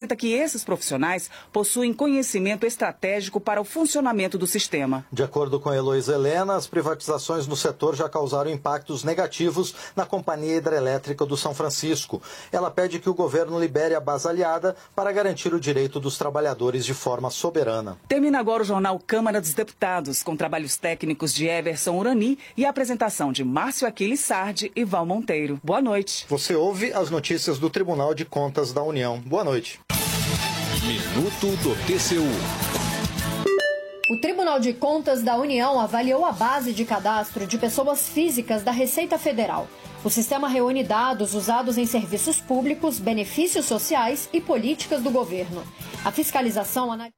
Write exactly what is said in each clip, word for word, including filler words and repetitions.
acredita que esses profissionais possuem conhecimento estratégico para o funcionamento do sistema. De acordo com Heloísa Helena, as privatizações no setor já causaram impactos negativos na Companhia Hidrelétrica do São Francisco. Ela pede que o governo libere a base aliada para garantir o direito dos trabalhadores de forma soberana. Termina agora o jornal Câmara dos Deputados, com trabalhos técnicos de Everson Urani e a apresentação de Márcio Aquiles Sardi e Val Monteiro. Boa noite. Você ouve as notícias do Tribunal de Contas da União. Boa noite. Minuto do T C U. O Tribunal de Contas da União avaliou a base de cadastro de pessoas físicas da Receita Federal. O sistema reúne dados usados em serviços públicos, benefícios sociais e políticas do governo. A fiscalização analisa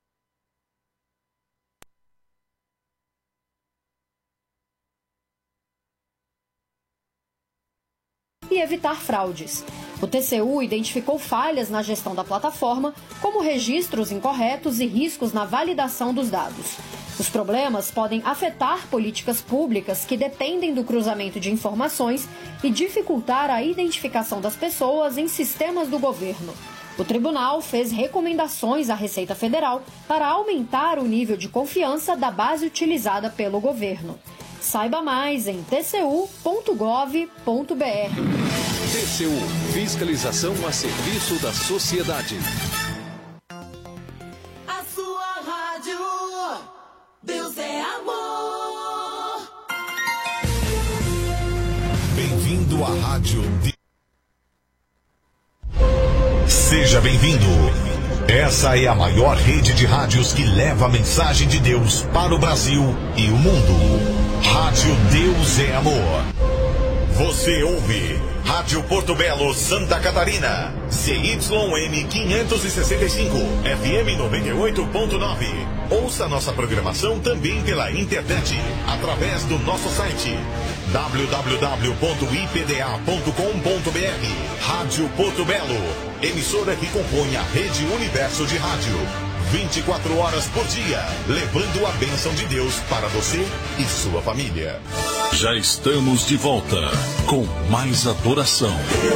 e evitar fraudes. O T C U identificou falhas na gestão da plataforma, como registros incorretos e riscos na validação dos dados. Os problemas podem afetar políticas públicas que dependem do cruzamento de informações e dificultar a identificação das pessoas em sistemas do governo. O tribunal fez recomendações à Receita Federal para aumentar o nível de confiança da base utilizada pelo governo. Saiba mais em t c u ponto gov ponto b r. T C U, fiscalização a serviço da sociedade. A sua rádio, Deus é amor. Bem-vindo à rádio. De... Seja bem-vindo. Essa é a maior rede de rádios que leva a mensagem de Deus para o Brasil e o mundo. Rádio Deus é Amor. Você ouve Rádio Porto Belo, Santa Catarina. C Y M quinhentos e sessenta e cinco, F M noventa e oito ponto nove. Ouça nossa programação também pela internet, através do nosso site w w w ponto i p d a ponto com ponto b r. Rádio Porto Belo, emissora que compõe a Rede Universo de Rádio. vinte e quatro horas por dia, levando a bênção de Deus para você e sua família. Já estamos de volta com mais adoração.